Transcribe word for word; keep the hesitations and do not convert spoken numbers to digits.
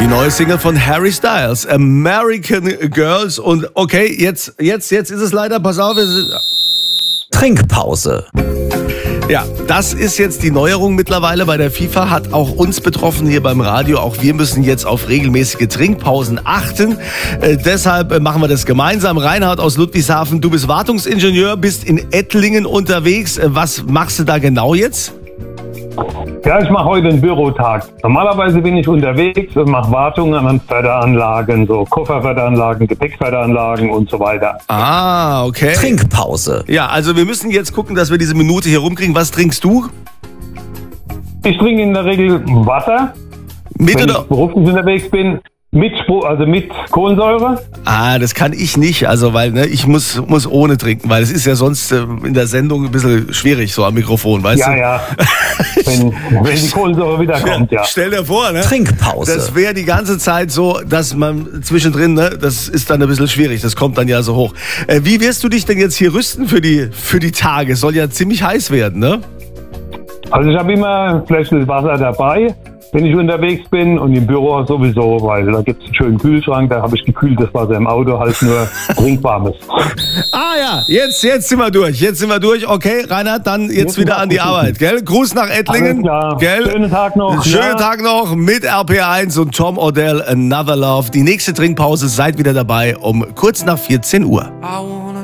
neue Single von Harry Styles, American Girls. Und okay, jetzt, jetzt, jetzt ist es leider, pass auf, es ist Trinkpause. Ja, das ist jetzt die Neuerung mittlerweile bei der FIFA, hat auch uns betroffen hier beim Radio. Auch wir müssen jetzt auf regelmäßige Trinkpausen achten. Äh, deshalb äh, machen wir das gemeinsam. Reinhard aus Ludwigshafen, du bist Wartungsingenieur, bist in Ettlingen unterwegs. Äh, was machst du da genau jetzt? Ja, ich mache heute einen Bürotag. Normalerweise bin ich unterwegs und mache Wartungen an Förderanlagen, so Kofferförderanlagen, Gepäckförderanlagen und so weiter. Ah, okay. Trinkpause. Ja, also wir müssen jetzt gucken, dass wir diese Minute hier rumkriegen. Was trinkst du? Ich trinke in der Regel Wasser, Mit wenn oder? ich beruflich unterwegs bin, mit, Spro- also mit Kohlensäure. Ah, das kann ich nicht, also weil ne, ich muss, muss ohne trinken, weil es ist ja sonst äh, in der Sendung ein bisschen schwierig so am Mikrofon, weißt Ja, du? ja, wenn, wenn die Kohlensäure wiederkommt, ja. Stell dir vor, ne? Trinkpause. Das wäre die ganze Zeit so, dass man zwischendrin, ne, das ist dann ein bisschen schwierig, das kommt dann ja so hoch. Äh, wie wirst du dich denn jetzt hier rüsten für die, für die Tage? Soll ja ziemlich heiß werden, ne? Also ich habe immer vielleicht das Wasser dabei, wenn ich unterwegs bin, und im Büro sowieso, weil da gibt es einen schönen Kühlschrank, da habe ich gekühltes Wasser im Auto, halt nur trinkwarmes. Ah ja, jetzt, jetzt sind wir durch, jetzt sind wir durch. Okay, Reinhard, dann jetzt, Jetzt wieder mal an die gucken. Arbeit, gell? Gruß nach Ettlingen, Alles klar. gell? Schönen Tag noch. Schönen Ja. Tag noch mit R P eins und Tom Odell, Another Love. Die nächste Trinkpause, seid wieder dabei um kurz nach vierzehn Uhr.